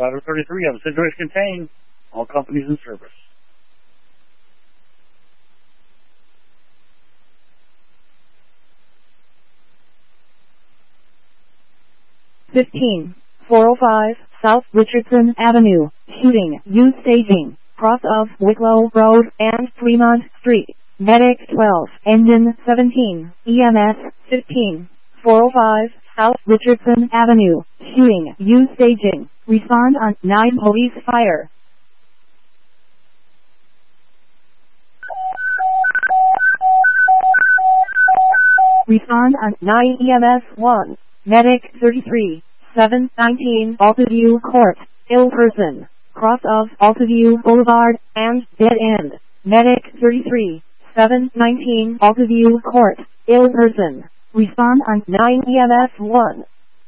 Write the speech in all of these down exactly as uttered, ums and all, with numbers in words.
Ladder thirty-three, have a situation contained. All companies in service. fifteen, four oh five, South Richardson Avenue, shooting, use staging, cross of Wicklow Road and Fremont Street. Medic twelve, engine seventeen, E M S fifteen, four oh five, South Richardson Avenue, shooting, use staging, respond on nine police fire. Respond on nine E M S one, Medic thirty-three, seven nineteen Altaview Court, ill person, cross of Altaview Boulevard and dead end. Medic thirty-three, seven nineteen Altaview Court, ill person, respond on nine E M S one.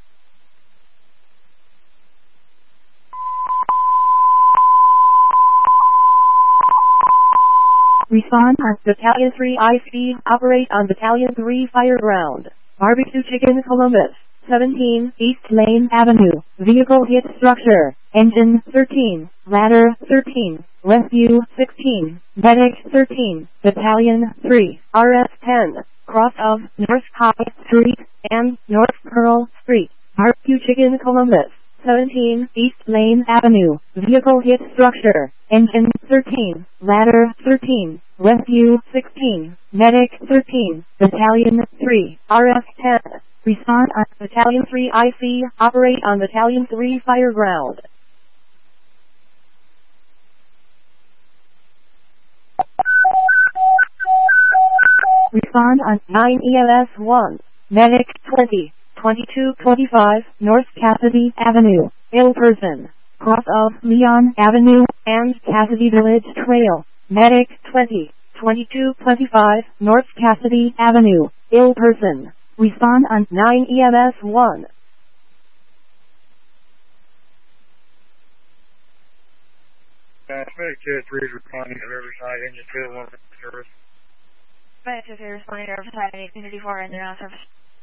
Respond on Battalion three I C, operate on Battalion three fire ground. Barbecue Chicken Columbus, seventeen East Lane Avenue, vehicle hit structure, engine thirteen, ladder thirteen, rescue sixteen, medic thirteen, Battalion three, R S ten, cross of North High Street and North Pearl Street. Barbecue Chicken Columbus, seventeen East Lane Avenue, vehicle hit structure, engine thirteen, ladder thirteen, rescue sixteen, medic thirteen, Battalion three, R S ten. Respond on Battalion three I C, operate on Battalion three fire ground. Respond on nine E M S one, medic twenty, twenty-two twenty-five North Cassidy Avenue, ill person, cross of Leon Avenue and Cassidy Village Trail. Medic twenty, twenty-two twenty-five North Cassidy Avenue, ill person. Respond on nine E M S one. Medic two three is responding to Riverside, engine two one service. Medic two three responding to Riverside, eight Unity four, engine on service.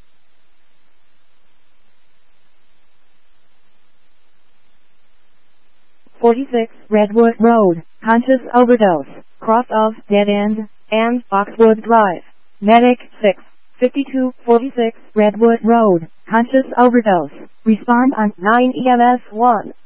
forty-six Redwood Road, conscious overdose, cross of Dead End and Boxwood Drive. Medic six, fifty-two forty-six Redwood Road, conscious overdose. Respond on nine E M S one.